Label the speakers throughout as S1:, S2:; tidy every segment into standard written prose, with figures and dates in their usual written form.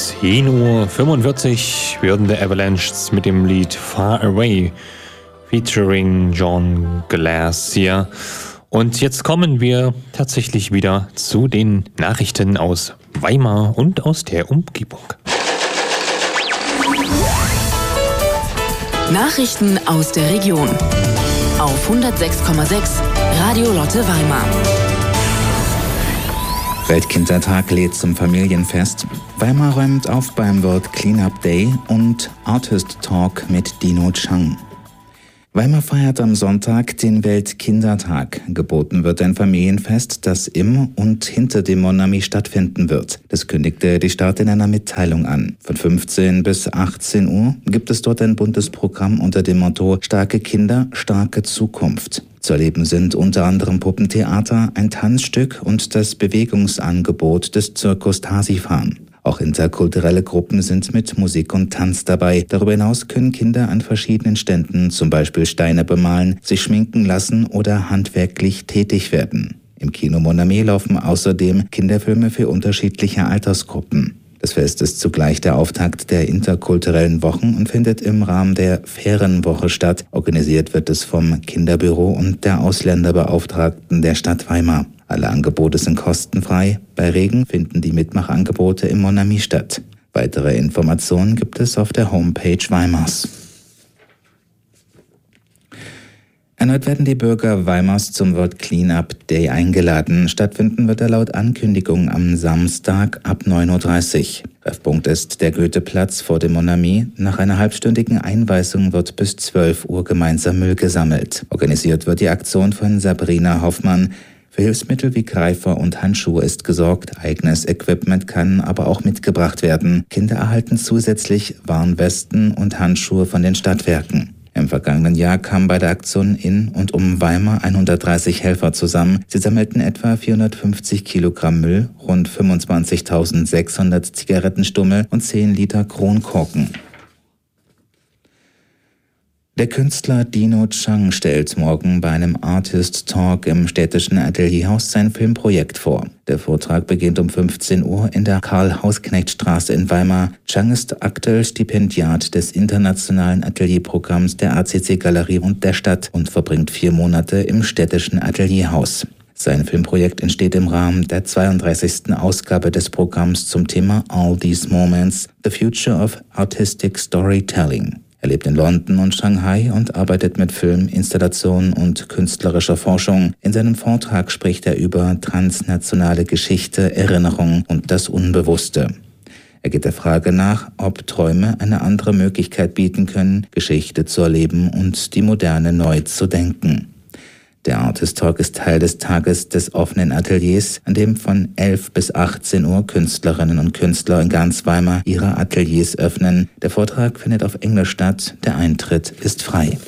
S1: 10:45 Uhr werden The Avalanches mit dem Lied Far Away featuring John Glacier. Und jetzt kommen wir tatsächlich wieder zu den Nachrichten aus Weimar und aus der Umgebung.
S2: Nachrichten aus der Region auf 106,6 Radio Lotte Weimar.
S3: Weltkindertag lädt zum Familienfest. Weimar räumt auf beim World Cleanup Day und Artist Talk mit Dino Chang. Weimar feiert am Sonntag den Weltkindertag. Geboten wird ein Familienfest, das im und hinter dem Mon Ami stattfinden wird. Das kündigte die Stadt in einer Mitteilung an. Von 15 bis 18 Uhr gibt es dort ein buntes Programm unter dem Motto Starke Kinder, starke Zukunft. Zu erleben sind unter anderem Puppentheater, ein Tanzstück und das Bewegungsangebot des Zirkus Tasifahren. Auch interkulturelle Gruppen sind mit Musik und Tanz dabei. Darüber hinaus können Kinder an verschiedenen Ständen zum Beispiel Steine bemalen, sich schminken lassen oder handwerklich tätig werden. Im Kino Mon Ami laufen außerdem Kinderfilme für unterschiedliche Altersgruppen. Das Fest ist zugleich der Auftakt der interkulturellen Wochen und findet im Rahmen der Ferienwoche statt. Organisiert wird es vom Kinderbüro und der Ausländerbeauftragten der Stadt Weimar. Alle Angebote sind kostenfrei. Bei Regen finden die Mitmachangebote im Mon Ami statt. Weitere Informationen gibt es auf der Homepage Weimars. Erneut werden die Bürger Weimars zum World Cleanup Day eingeladen. Stattfinden wird er laut Ankündigung am Samstag ab 9:30 Uhr. Treffpunkt ist der Goetheplatz vor dem Mon Ami. Nach einer halbstündigen Einweisung wird bis 12 Uhr gemeinsam Müll gesammelt. Organisiert wird die Aktion von Sabrina Hoffmann. Für Hilfsmittel wie Greifer und Handschuhe ist gesorgt. Eigenes Equipment kann aber auch mitgebracht werden. Kinder erhalten zusätzlich Warnwesten und Handschuhe von den Stadtwerken. Im vergangenen Jahr kamen bei der Aktion in und um Weimar 130 Helfer zusammen. Sie sammelten etwa 450 Kilogramm Müll, rund 25.600 Zigarettenstummel und 10 Liter Kronkorken. Der Künstler Dino Chang stellt morgen bei einem Artist Talk im städtischen Atelierhaus sein Filmprojekt vor. Der Vortrag beginnt um 15 Uhr in der Karl-Hausknecht-Straße in Weimar. Chang ist aktuell Stipendiat des internationalen Atelierprogramms der ACC-Galerie und der Stadt und verbringt 4 Monate im städtischen Atelierhaus. Sein Filmprojekt entsteht im Rahmen der 32. Ausgabe des Programms zum Thema All These Moments, The Future of Artistic Storytelling. Er lebt in London und Shanghai und arbeitet mit Film, Installation und künstlerischer Forschung. In seinem Vortrag spricht er über transnationale Geschichte, Erinnerung und das Unbewusste. Er geht der Frage nach, ob Träume eine andere Möglichkeit bieten können, Geschichte zu erleben und die Moderne neu zu denken. Der Artist Talk ist Teil des Tages des offenen Ateliers, an dem von 11 bis 18 Uhr Künstlerinnen und Künstler in ganz Weimar ihre Ateliers öffnen. Der Vortrag findet auf Englisch statt, der Eintritt ist frei.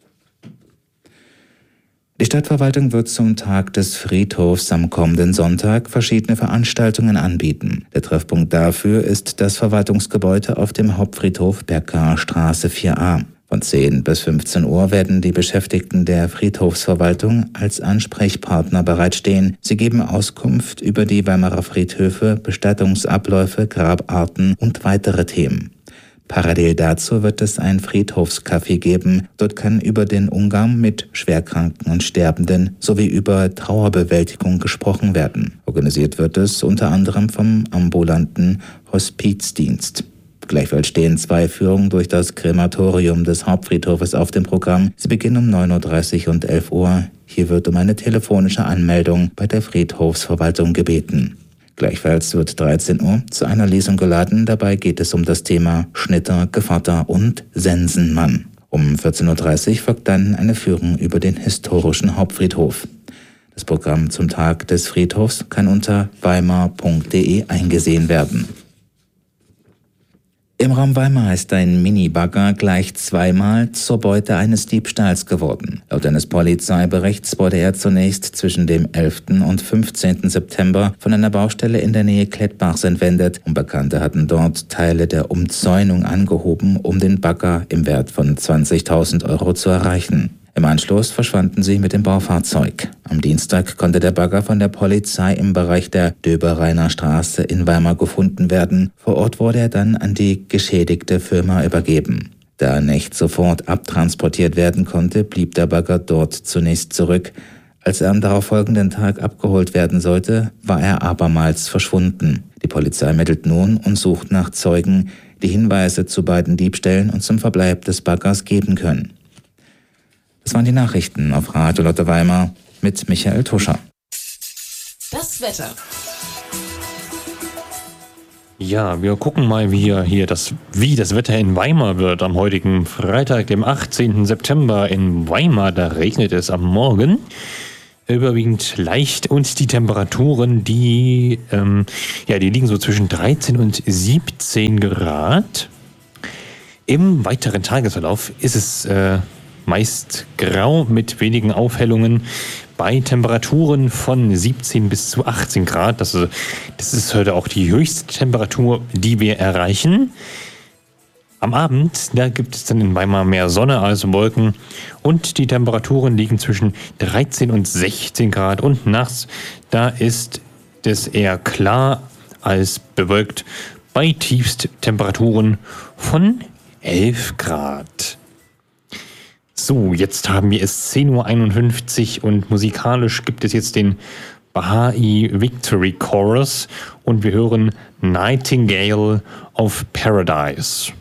S3: Die Stadtverwaltung wird zum Tag des Friedhofs am kommenden Sonntag verschiedene Veranstaltungen anbieten. Der Treffpunkt dafür ist das Verwaltungsgebäude auf dem Hauptfriedhof Berger Straße 4a. Von 10 bis 15 Uhr werden die Beschäftigten der Friedhofsverwaltung als Ansprechpartner bereitstehen. Sie geben Auskunft über die Weimarer Friedhöfe, Bestattungsabläufe, Grabarten und weitere Themen. Parallel dazu wird es ein Friedhofscafé geben. Dort kann über den Umgang mit Schwerkranken und Sterbenden sowie über Trauerbewältigung gesprochen werden. Organisiert wird es unter anderem vom ambulanten Hospizdienst. Gleichfalls stehen 2 Führungen durch das Krematorium des Hauptfriedhofes auf dem Programm. Sie beginnen um 9:30 Uhr und 11 Uhr. Hier wird um eine telefonische Anmeldung bei der Friedhofsverwaltung gebeten. Gleichfalls wird 13 Uhr zu einer Lesung geladen. Dabei geht es um das Thema Schnitter, Gevatter und Sensenmann. Um 14:30 Uhr folgt dann eine Führung über den historischen Hauptfriedhof. Das Programm zum Tag des Friedhofs kann unter weimar.de eingesehen werden. Im Raum Weimar ist ein Minibagger gleich zweimal zur Beute eines Diebstahls geworden. Laut eines Polizeiberichts wurde er zunächst zwischen dem 11. und 15. September von einer Baustelle in der Nähe Klettbachs entwendet. Unbekannte hatten dort Teile der Umzäunung angehoben, um den Bagger im Wert von 20.000 € zu erreichen. Im Anschluss verschwanden sie mit dem Baufahrzeug. Am Dienstag konnte der Bagger von der Polizei im Bereich der Döbereiner Straße in Weimar gefunden werden. Vor Ort wurde er dann an die geschädigte Firma übergeben. Da er nicht sofort abtransportiert werden konnte, blieb der Bagger dort zunächst zurück. Als er am darauffolgenden Tag abgeholt werden sollte, war er abermals verschwunden. Die Polizei ermittelt nun und sucht nach Zeugen, die Hinweise zu beiden Diebstählen und zum Verbleib des Baggers geben können. Das waren die Nachrichten auf Radio Lotte Weimar mit Michael Tuscher.
S2: Das Wetter.
S1: Ja, wir gucken mal, wie das Wetter in Weimar wird am heutigen Freitag, dem 18. September in Weimar. Da regnet es am Morgen. Überwiegend leicht und die Temperaturen, die liegen so zwischen 13 und 17 Grad. Im weiteren Tagesverlauf ist es meist grau mit wenigen Aufhellungen bei Temperaturen von 17 bis zu 18 Grad. Das ist heute auch die höchste Temperatur, die wir erreichen. Am Abend, da gibt es dann in Weimar mehr Sonne als Wolken und die Temperaturen liegen zwischen 13 und 16 Grad und nachts, da ist es eher klar als bewölkt bei Tiefsttemperaturen von 11 Grad. So, jetzt haben wir es 10.51 Uhr und musikalisch gibt es jetzt den Baha'i Victory Chorus und wir hören Nightingale of Paradise.